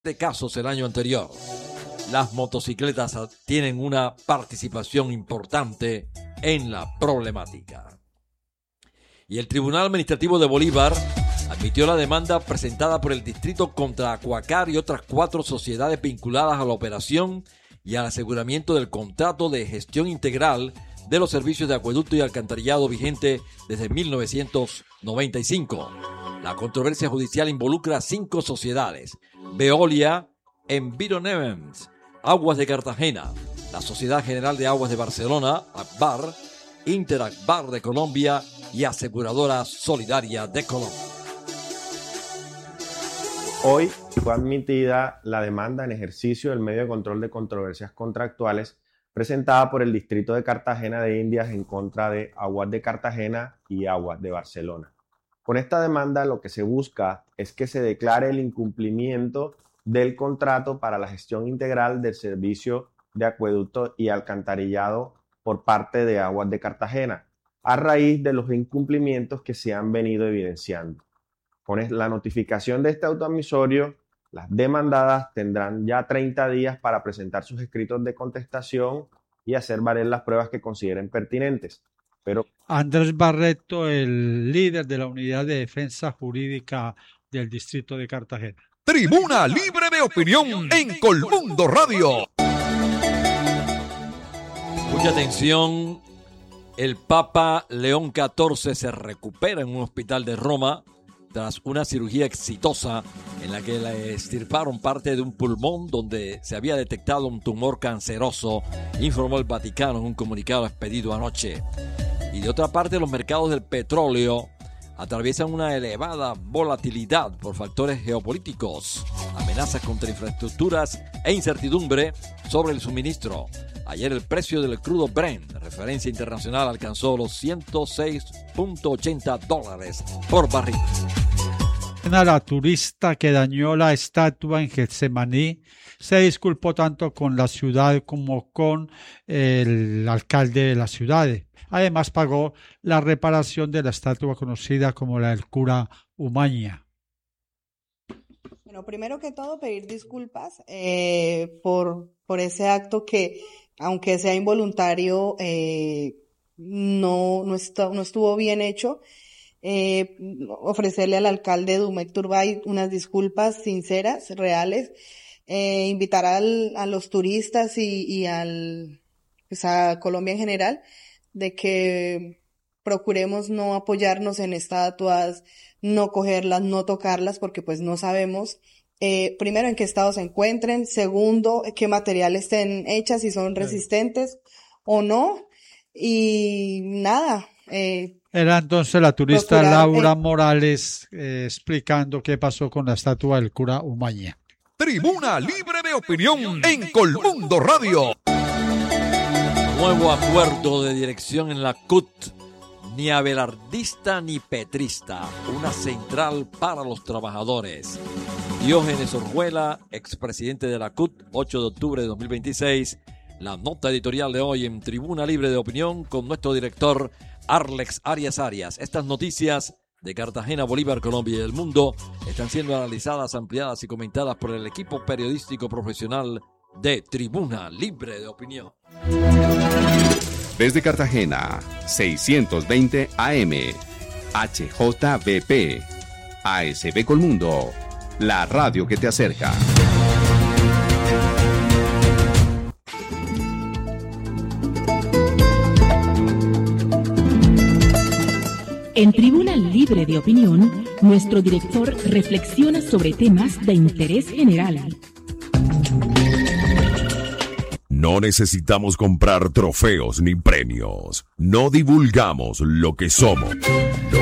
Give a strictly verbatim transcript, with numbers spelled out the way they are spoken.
de casos el año anterior. Las motocicletas tienen una participación importante en la problemática. Y el Tribunal Administrativo de Bolívar admitió la demanda presentada por el distrito contra Acuacar y otras cuatro sociedades vinculadas a la operación y al aseguramiento del contrato de gestión integral de los servicios de acueducto y alcantarillado vigente desde mil novecientos noventa y cinco. La controversia judicial involucra a cinco sociedades: Veolia, Environment, Aguas de Cartagena, la Sociedad General de Aguas de Barcelona, ACBAR, Interacbar de Colombia y Aseguradora Solidaria de Colombia. Hoy fue admitida la demanda en ejercicio del medio de control de controversias contractuales presentada por el Distrito de Cartagena de Indias en contra de Aguas de Cartagena y Aguas de Barcelona. Con esta demanda lo que se busca es que se declare el incumplimiento del contrato para la gestión integral del servicio de acueducto y alcantarillado por parte de Aguas de Cartagena, a raíz de los incumplimientos que se han venido evidenciando. Con la notificación de este auto admisorio, las demandadas tendrán ya treinta días para presentar sus escritos de contestación y hacer valer las pruebas que consideren pertinentes. Pero Andrés Barreto, el líder de la Unidad de Defensa Jurídica del Distrito de Cartagena. Tribuna Libre de Opinión en Colmundo Radio. Mucha atención, el Papa León catorce se recupera en un hospital de Roma tras una cirugía exitosa en la que le extirparon parte de un pulmón donde se había detectado un tumor canceroso, informó el Vaticano en un comunicado expedido anoche. Y de otra parte, los mercados del petróleo atraviesan una elevada volatilidad por factores geopolíticos, amenazas contra infraestructuras e incertidumbre sobre el suministro. Ayer el precio del crudo Brent, referencia internacional, alcanzó los ciento seis punto ochenta dólares por barril. La turista que dañó la estatua en Getsemaní se disculpó tanto con la ciudad como con el alcalde de la ciudad. Además pagó la reparación de la estatua conocida como la del cura Umaña. Bueno, primero que todo pedir disculpas eh, por, por ese acto que, aunque sea involuntario, eh, no, no, está, no estuvo bien hecho. Eh, ofrecerle al alcalde Dumec Turbay unas disculpas sinceras, reales, eh, invitar al, a los turistas y, y al, pues a Colombia en general, de que procuremos no apoyarnos en estatuas, no cogerlas, no tocarlas, porque pues no sabemos, eh, primero en qué estado se encuentren, segundo, qué materiales estén hechas, si son resistentes o no, y nada, eh, Era entonces la turista procurar, Laura eh, Morales eh, explicando qué pasó con la estatua del cura Umaña. Tribuna Libre de Opinión en Colmundo Radio. Nuevo acuerdo de dirección en la C U T, ni abelardista ni petrista, una central para los trabajadores. Diógenes Orjuela, expresidente de la C U T, ocho de octubre de dos mil veintiséis. La nota editorial de hoy en Tribuna Libre de Opinión con nuestro director Arlex Arias Arias. Estas noticias de Cartagena, Bolívar, Colombia y el mundo están siendo analizadas, ampliadas y comentadas por el equipo periodístico profesional de Tribuna Libre de Opinión. Desde Cartagena, seiscientos veinte A M, H J V P, A S B Colmundo, la radio que te acerca. En Tribuna Libre de Opinión, nuestro director reflexiona sobre temas de interés general. No necesitamos comprar trofeos ni premios. No divulgamos lo que somos.